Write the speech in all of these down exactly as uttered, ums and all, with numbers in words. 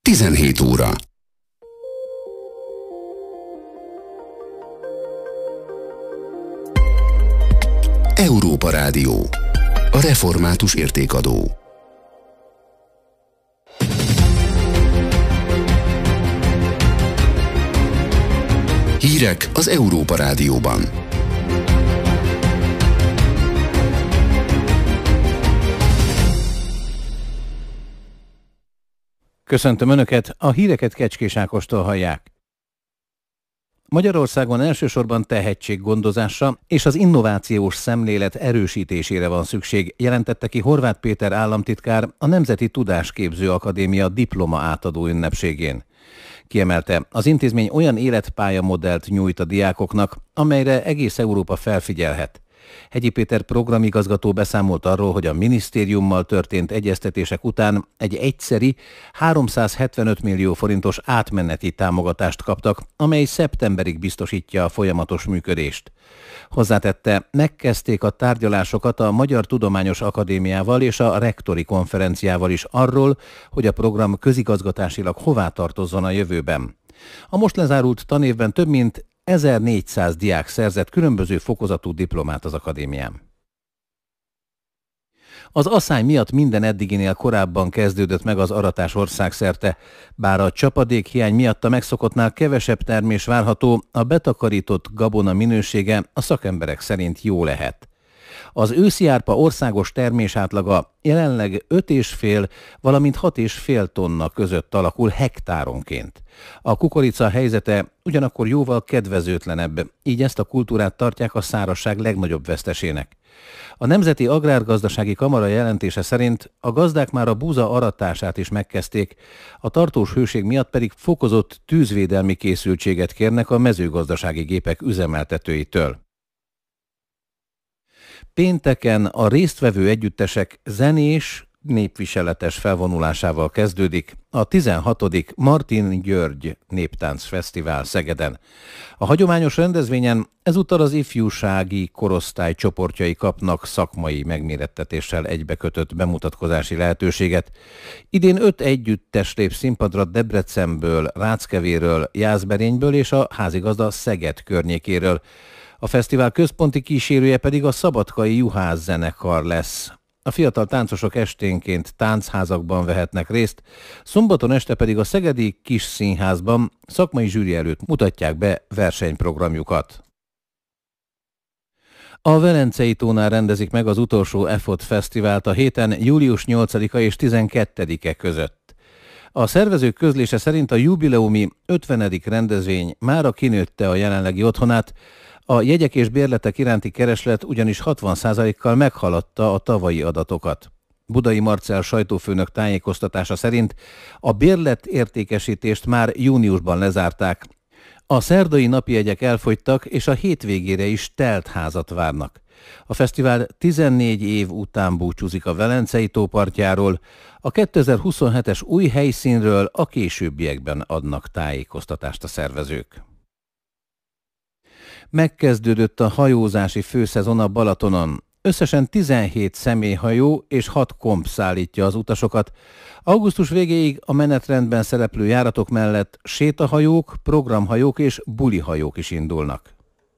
tizenhét óra. Európa Rádió. A református értékadó. Hírek az Európa Rádióban. Köszöntöm Önöket, a híreket Kecskés Ákostól hallják. Magyarországon elsősorban tehetséggondozásra és az innovációs szemlélet erősítésére van szükség, jelentette ki Horváth Péter államtitkár a Nemzeti Tudásképző Akadémia diploma átadó ünnepségén. Kiemelte, az intézmény olyan életpályamodellt nyújt a diákoknak, amelyre egész Európa felfigyelhet. Hegyi Péter programigazgató beszámolt arról, hogy a minisztériummal történt egyeztetések után egy egyszeri háromszázhetvenöt millió forintos átmeneti támogatást kaptak, amely szeptemberig biztosítja a folyamatos működést. Hozzátette, megkezdték a tárgyalásokat a Magyar Tudományos Akadémiával és a rektori konferenciával is arról, hogy a program közigazgatásilag hová tartozzon a jövőben. A most lezárult tanévben több mint ezernégyszáz diák szerzett különböző fokozatú diplomát az akadémián. Az asszály miatt minden eddiginél korábban kezdődött meg az aratás országszerte, bár a csapadékhiány miatt a megszokottnál kevesebb termés várható, a betakarított gabona minősége a szakemberek szerint jó lehet. Az őszi árpa országos termésátlaga jelenleg öt és fél, valamint hat és fél tonna között alakul hektáronként. A kukorica helyzete ugyanakkor jóval kedvezőtlenebb, így ezt a kultúrát tartják a szárazság legnagyobb vesztesének. A Nemzeti Agrárgazdasági Kamara jelentése szerint a gazdák már a búza aratását is megkezdték, a tartós hőség miatt pedig fokozott tűzvédelmi készültséget kérnek a mezőgazdasági gépek üzemeltetőitől. Pénteken a résztvevő együttesek zenés, népviseletes felvonulásával kezdődik a tizenhatodik Martin György Néptánc Fesztivál Szegeden. A hagyományos rendezvényen ezúttal az ifjúsági korosztály csoportjai kapnak szakmai megmérettetéssel egybekötött bemutatkozási lehetőséget. Idén öt együttes lép színpadra Debrecenből, Ráckevéről, Jászberényből és a házigazda Szeged környékéről. A fesztivál központi kísérője pedig a szabadkai Juhász zenekar lesz. A fiatal táncosok esténként táncházakban vehetnek részt, szombaton este pedig a Szegedi Kis Színházban szakmai zsűri előtt mutatják be versenyprogramjukat. A Velencei tónál rendezik meg az utolsó e fot fesztivált a héten július nyolcadika és tizenkettedike között. A szervezők közlése szerint a jubileumi ötvenedik rendezvény mára kinőtte a jelenlegi otthonát, a jegyek és bérletek iránti kereslet ugyanis hatvan százalékkal meghaladta a tavalyi adatokat. Budai Marcell sajtófőnök tájékoztatása szerint a bérlet értékesítést már júniusban lezárták. A szerdai napi jegyek elfogytak, és a hétvégére is telt házat várnak. A fesztivál tizennégy év után búcsúzik a Velencei tó partjáról, a kétezer-huszonhetes új helyszínről a későbbiekben adnak tájékoztatást a szervezők. Megkezdődött a hajózási főszezon a Balatonon. Összesen tizenhét személyhajó és hat komp szállítja az utasokat. Augusztus végéig a menetrendben szereplő járatok mellett sétahajók, programhajók és bulihajók is indulnak.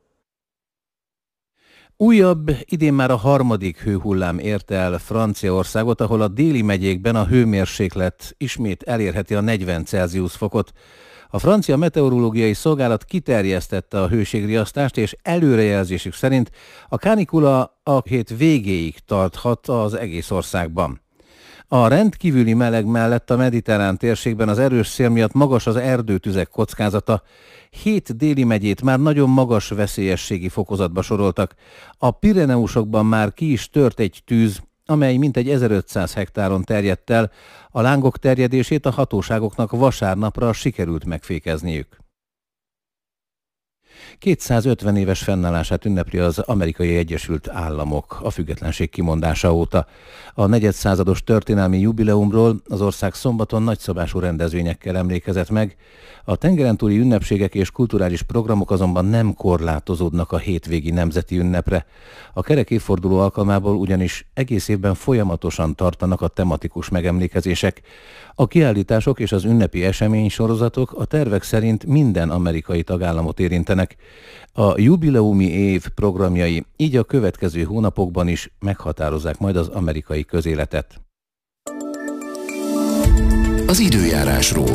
Újabb, idén már a harmadik hőhullám érte el Franciaországot, ahol a déli megyékben a hőmérséklet ismét elérheti a negyven Celsius fokot. A francia meteorológiai szolgálat kiterjesztette a hőségriasztást, és előrejelzésük szerint a kánikula a hét végéig tarthat az egész országban. A rendkívüli meleg mellett a mediterrán térségben az erős szél miatt magas az erdőtüzek kockázata. Hét déli megyét már nagyon magas veszélyességi fokozatba soroltak. A Pireneusokban már ki is tört egy tűz, amely mintegy ezerötszáz hektáron terjedt el, a lángok terjedését a hatóságoknak vasárnapra sikerült megfékezniük. kétszázötven éves fennállását ünnepli az Amerikai Egyesült Államok a függetlenség kimondása óta. A negyedszázados történelmi jubileumról az ország szombaton nagyszabású rendezvényekkel emlékezett meg. A tengerentúli ünnepségek és kulturális programok azonban nem korlátozódnak a hétvégi nemzeti ünnepre. A kerek évforduló alkalmából ugyanis egész évben folyamatosan tartanak a tematikus megemlékezések. A kiállítások és az ünnepi eseménysorozatok a tervek szerint minden amerikai tagállamot érintenek. A jubileumi év programjai így a következő hónapokban is meghatározzák majd az amerikai közéletet. Az időjárásról.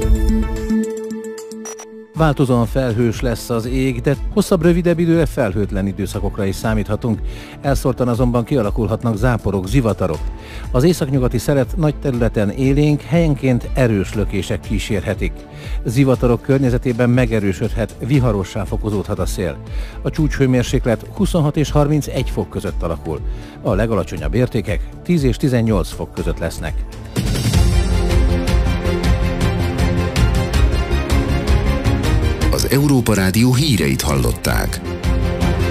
Változóan felhős lesz az ég, de hosszabb, rövidebb időre felhőtlen időszakokra is számíthatunk. Elszórtan azonban kialakulhatnak záporok, zivatarok. Az északnyugati szelet nagy területen élénk, helyenként erős lökések kísérhetik. Zivatarok környezetében megerősödhet, viharossá fokozódhat a szél. A csúcshőmérséklet huszonhat és harmincegy fok között alakul. A legalacsonyabb értékek tíz és tizennyolc fok között lesznek. Az Európa Rádió híreit hallották.